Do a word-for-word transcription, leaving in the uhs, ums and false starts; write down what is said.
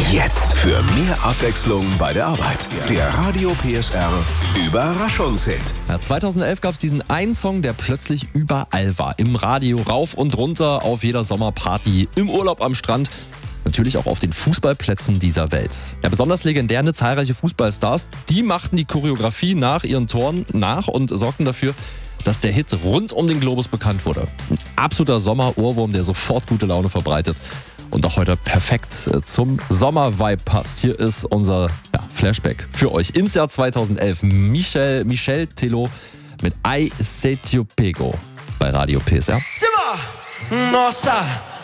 Jetzt für mehr Abwechslung bei der Arbeit. Der Radio P S R Überraschungshit. Ja, zweitausendelf gab es diesen einen Song, der plötzlich überall war. Im Radio, rauf und runter, auf jeder Sommerparty, im Urlaub am Strand. Natürlich auch auf den Fußballplätzen dieser Welt. Ja, besonders legendär, ne, zahlreiche Fußballstars, die machten die Choreografie nach ihren Toren nach und sorgten dafür, dass der Hit rund um den Globus bekannt wurde. Ein absoluter Sommer-Ohrwurm, der sofort gute Laune verbreitet und auch heute perfekt zum Sommer-Vibe passt. Hier ist unser ja, Flashback für euch ins Jahr zweitausendelf. Michel, Michel Tello mit I Se Te Pego bei Radio P S R. Simba! Nossa!